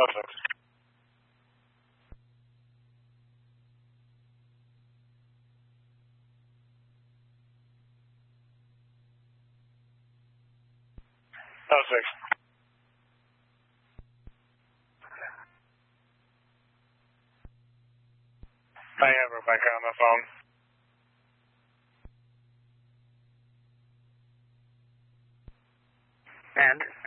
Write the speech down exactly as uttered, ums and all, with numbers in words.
Perfect. Perfect. I have Rebecca on the phone. And?